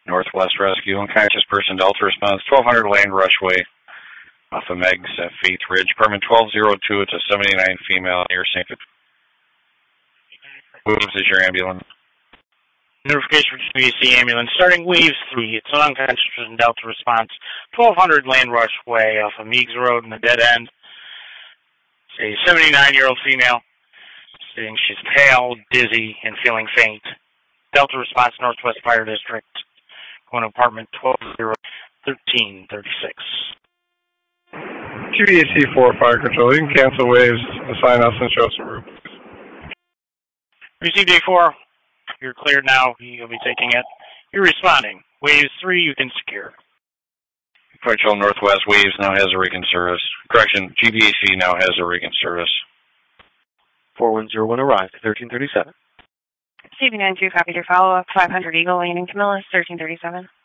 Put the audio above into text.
Northwest Rescue, unconscious person, Delta response, 1200 Lane Rushway, off of Meg's at Faith Ridge. Permit 1202, it's a 79 female near St. Waves is your ambulance. Notification for GBC ambulance starting Waves 3. It's an unconscious person, Delta response, 1200 Lane Rushway off of Meigs Road in the dead end. It's a 79-year-old female saying she's pale, dizzy, and feeling faint. Delta response, Northwest Fire District, going to apartment 12-1336. GBAC 4 Fire Control. You can cancel Waves, assign us, and show us a route. Received A4. You're cleared now. You'll be taking it. You're responding. Waves 3, you can secure. Control Northwest Waves now has a recon service. Correction, GBAC now has a recon service. 4101 arrived, 1337. CB92 copied your follow-up, 500 Eagle Lane in Camillus, 1337.